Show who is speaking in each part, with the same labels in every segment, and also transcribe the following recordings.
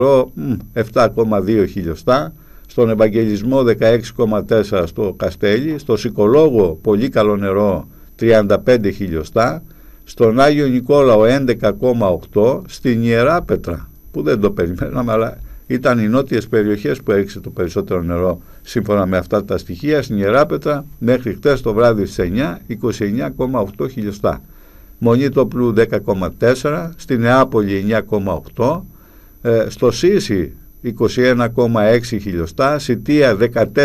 Speaker 1: 7,2 χιλιοστά, στον Ευαγγελισμό 16,4 στο Καστέλι, στο Σικολόγο πολύ καλό νερό 35 χιλιοστά, στον Άγιο Νικόλαο 11,8, στην Ιεράπετρα που δεν το περιμέναμε, αλλά ήταν οι νότιες περιοχές που έριξε το περισσότερο νερό σύμφωνα με αυτά τα στοιχεία. Στην Ιεράπετρα μέχρι χτες το βράδυ στις 9, 29,8 χιλιοστά, Μονίτοπλου 10,4, στη Νεάπολη 9,8, στο Σύσι 21,6 χιλιοστά, Σιτία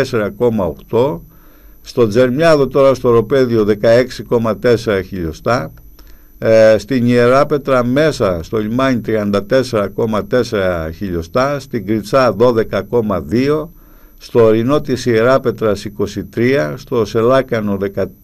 Speaker 1: 14,8, στο Τζερμιάδο τώρα στο Ροπέδιο 16,4 χιλιοστά, στην Ιεράπετρα μέσα στο λιμάνι 34,4 χιλιοστά, στην Κριτσά 12,2, στο ορεινό της Ιεράπετρας 23, στο Σελάκανο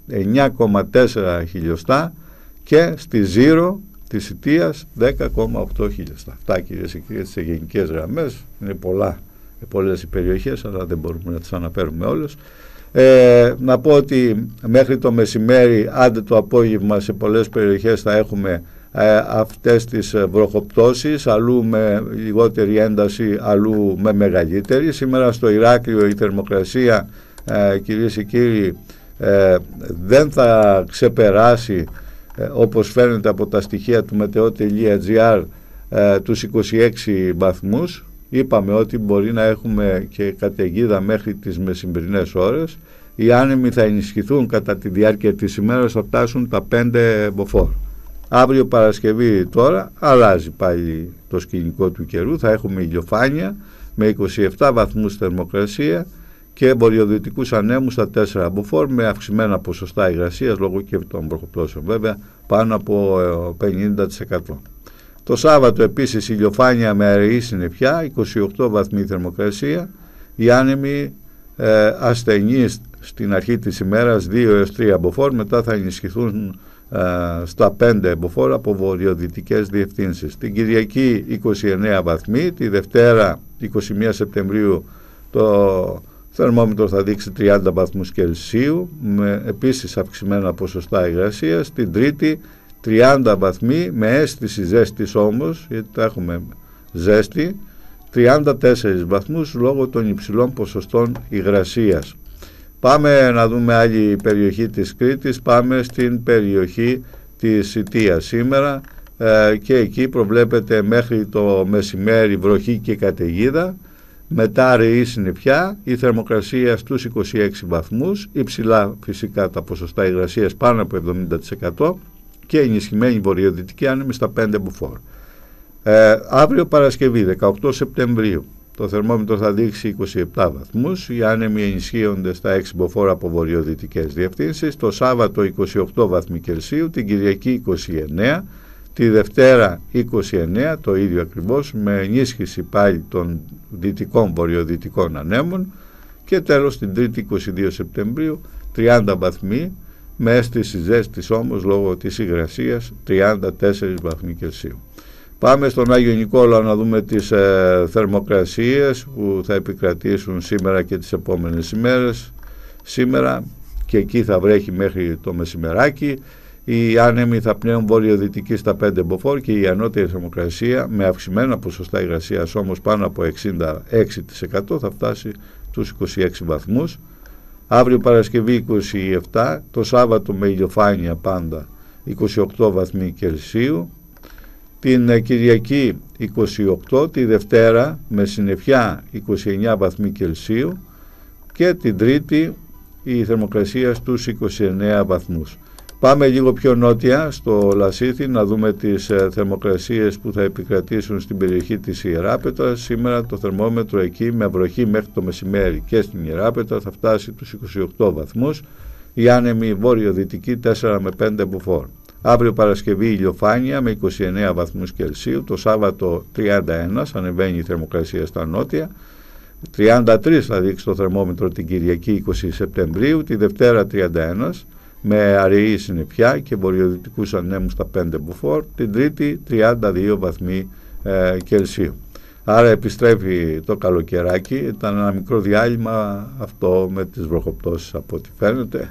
Speaker 1: 19,4 χιλιοστά και στη Ζήρο της Σιτίας 10,8 χιλιοστά. Αυτά, κυρίες και κύριοι, σε γενικές γραμμές. Είναι πολλές οι περιοχές, αλλά δεν μπορούμε να τις αναφέρουμε όλες. Να πω ότι μέχρι το μεσημέρι, άντε το απόγευμα, σε πολλές περιοχές θα έχουμε αυτές τις βροχοπτώσεις, αλλού με λιγότερη ένταση, αλλού με μεγαλύτερη. Σήμερα στο Ηράκλειο η θερμοκρασία, κυρίες και κύριοι, δεν θα ξεπεράσει, όπως φαίνεται από τα στοιχεία του meteo.gr, τους 26 βαθμούς. Είπαμε ότι μπορεί να έχουμε και καταιγίδα μέχρι τις μεσημβρινές ώρες. Οι άνεμοι θα ενισχυθούν κατά τη διάρκεια της ημέρας, θα φτάσουν τα 5 μποφόρ. Αύριο Παρασκευή τώρα αλλάζει πάλι το σκηνικό του καιρού. Θα έχουμε ηλιοφάνεια με 27 βαθμούς θερμοκρασία και βορειοδυτικούς ανέμους στα 4 μποφόρ, με αυξημένα ποσοστά υγρασίας λόγω και των βροχοπτώσεων, βέβαια πάνω από 50%. Το Σάββατο επίσης ηλιοφάνεια με αραιή συννεφιά, 28 βαθμοί θερμοκρασία, οι άνεμοι ασθενείς στην αρχή της ημέρας 2 έως 3 μποφόρ, μετά θα ενισχυθούν στα 5 μποφόρ από βορειοδυτικές διευθύνσεις. Την Κυριακή 29 βαθμοί, τη Δευτέρα 21 Σεπτεμβρίου το θερμόμετρο θα δείξει 30 βαθμούς Κελσίου με επίσης αυξημένα ποσοστά υγρασίας. Την Τρίτη 30 βαθμοί με αίσθηση ζέστης όμως, γιατί θα έχουμε ζέστη, 34 βαθμούς λόγω των υψηλών ποσοστών υγρασίας. Πάμε να δούμε άλλη περιοχή της Κρήτης, πάμε στην περιοχή της Σιτίας σήμερα και εκεί προβλέπεται μέχρι το μεσημέρι βροχή και καταιγίδα, μετά αραιή συννεφιά, η θερμοκρασία στους 26 βαθμούς, υψηλά φυσικά τα ποσοστά υγρασίας πάνω από 70% και ενισχυμένη βορειοδυτική άνεμη στα 5 μποφόρ. Αύριο Παρασκευή 18 Σεπτεμβρίου το θερμόμετρο θα δείξει 27 βαθμούς, οι άνεμοι ενισχύονται στα 6 μποφόρ από βορειοδυτικές διευθύνσεις. Το Σάββατο 28 βαθμοί Κελσίου, την Κυριακή 29, τη Δευτέρα 29, το ίδιο ακριβώς, με ενίσχυση πάλι των δυτικών βορειοδυτικών ανέμων, και τέλος την Τρίτη 22 Σεπτεμβρίου 30 βαθμοί με αίσθηση ζέστης όμως λόγω της υγρασίας, 34 βαθμοί Κελσίου. Πάμε στον Άγιο Νικόλαο να δούμε τις θερμοκρασίες που θα επικρατήσουν σήμερα και τις επόμενες ημέρες. Σήμερα και εκεί θα βρέχει μέχρι το μεσημεράκι. Οι άνεμοι θα πνέουν βορειοδυτική στα 5 μποφόρ και η ανώτερη θερμοκρασία με αυξημένα ποσοστά υγρασίας όμως πάνω από 66% θα φτάσει τους 26 βαθμούς. Αύριο Παρασκευή 27, το Σάββατο με ηλιοφάνεια πάντα 28 βαθμοί Κελσίου, την Κυριακή 28, τη Δευτέρα με συννεφιά 29 βαθμοί Κελσίου και την Τρίτη η θερμοκρασία στους 29 βαθμούς. Πάμε λίγο πιο νότια στο Λασίθι να δούμε τις θερμοκρασίες που θα επικρατήσουν στην περιοχή της Ιεράπετρας. Σήμερα το θερμόμετρο εκεί με βροχή μέχρι το μεσημέρι και στην Ιεράπετρα θα φτάσει τους 28 βαθμούς. Οι άνεμοι βόρειο-δυτικοί 4 με 5 μποφόρ. Αύριο Παρασκευή ηλιοφάνεια με 29 βαθμούς Κελσίου. Το Σάββατο 31, ανεβαίνει η θερμοκρασία στα νότια. 33 θα δείξει το θερμόμετρο την Κυριακή 20 Σεπτεμβρίου. Τη Δευτέρα 31 με αραιή συννεφιά και βορειοδυτικούς ανέμους στα 5 μποφόρ. Την Τρίτη 32 βαθμοί Κελσίου. Άρα επιστρέφει το καλοκαιράκι. Ήταν ένα μικρό διάλειμμα αυτό με τις βροχοπτώσεις από ό,τι φαίνεται.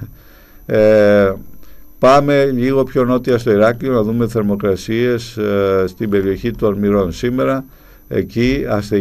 Speaker 1: Πάμε λίγο πιο νότια στο Ηράκλειο να δούμε θερμοκρασίες στην περιοχή των Ορμηρών σήμερα. εκεί ασθενείς